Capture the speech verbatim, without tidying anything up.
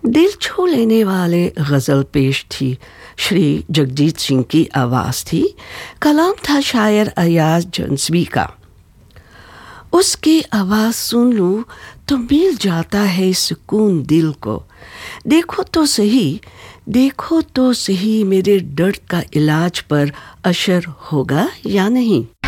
दिल छू लेने वाले गज़ल पेश थी। श्री जगजीत सिंह की आवाज़ थी। कलाम था शायर अयाज जंसवी का। उसकी आवाज़ सुन लूँ तो मिल जाता है सुकून दिल को। देखो तो सही, देखो तो सही मेरे दर्द का इलाज पर असर होगा या नहीं।